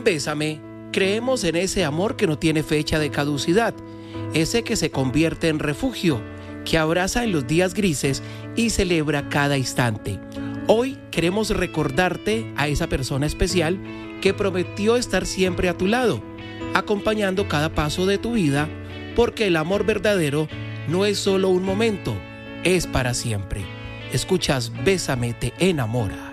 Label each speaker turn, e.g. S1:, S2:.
S1: En Bésame, creemos en ese amor que no tiene fecha de caducidad, ese que se convierte en refugio, que abraza en los días grises y celebra cada instante. Hoy queremos recordarte a esa persona especial que prometió estar siempre a tu lado, acompañando cada paso de tu vida, porque el amor verdadero no es solo un momento, es para siempre. Escuchas Bésame te enamora.